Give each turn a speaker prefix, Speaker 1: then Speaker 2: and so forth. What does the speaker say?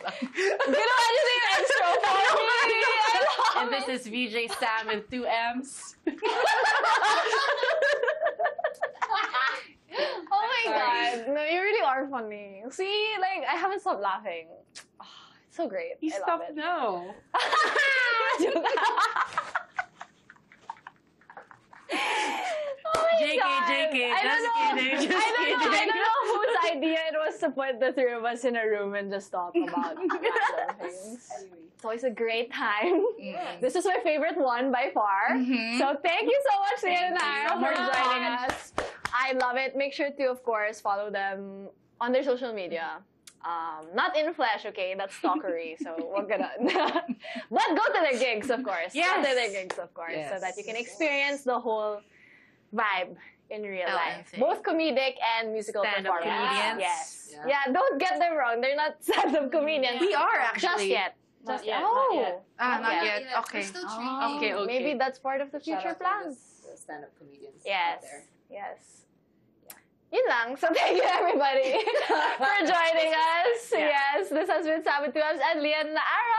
Speaker 1: Ginawa niyo na yung extra funny.
Speaker 2: And this is VJ Sam with 2M's.
Speaker 1: Oh my god. No, you really are funny. See, like, I haven't stopped laughing. Oh, it's so great.
Speaker 2: You
Speaker 1: I love
Speaker 2: stopped
Speaker 1: it.
Speaker 2: now.
Speaker 1: Oh my
Speaker 2: JK,
Speaker 1: God.
Speaker 2: JK,
Speaker 1: I don't know.
Speaker 2: just kidding,
Speaker 1: I don't know. I
Speaker 2: kidding.
Speaker 1: don't know whose idea it was to put the three of us in a room and just talk about random things. It's always a great time. This is my favorite one by far. So thank you so much, Leah and Ira, for joining us. I love it. Make sure to, of course, follow them on their social media. Not in flesh, okay? That's stalkery, so we're gonna. But go to their gigs, of course.
Speaker 2: Yes.
Speaker 1: Go to their gigs, of course, so that you can experience the whole vibe in real life.
Speaker 2: LNC.
Speaker 1: Both comedic and musical
Speaker 2: Stand-up
Speaker 1: performance.
Speaker 2: comedians.
Speaker 1: Yes.
Speaker 3: Yeah.
Speaker 1: Yeah, don't get them wrong. They're not stand-up comedians.
Speaker 2: We are actually.
Speaker 1: Just yet.
Speaker 2: Not
Speaker 1: Just
Speaker 2: yet,
Speaker 1: Oh.
Speaker 2: not yet.
Speaker 3: Not
Speaker 2: yet.
Speaker 3: We're
Speaker 2: Okay.
Speaker 3: still
Speaker 1: Oh,
Speaker 3: training.
Speaker 2: Okay.
Speaker 1: Maybe that's part of the
Speaker 3: Shout
Speaker 1: future
Speaker 3: out to
Speaker 1: plans.
Speaker 3: the stand-up comedians out
Speaker 1: Yes.
Speaker 3: there.
Speaker 1: Yes. Yun lang. So thank you everybody for joining us.
Speaker 2: Yeah.
Speaker 1: Yes, this has been Sabbath 2 and Leah and Ara.